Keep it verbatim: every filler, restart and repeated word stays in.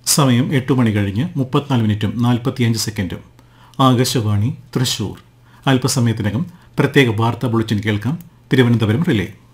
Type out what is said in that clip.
സമയം എട്ട് മണി കഴിഞ്ഞ് മുപ്പത്തിനാല് മിനിറ്റും നാൽപ്പത്തിയഞ്ച് സെക്കൻഡും. ആകാശവാണി തൃശൂർ. അല്പസമയത്തിനകം പ്രത്യേക വാർത്താ ബുള്ളറ്റിൻ കേൾക്കാം. തിരുവനന്തപുരം റിലേ.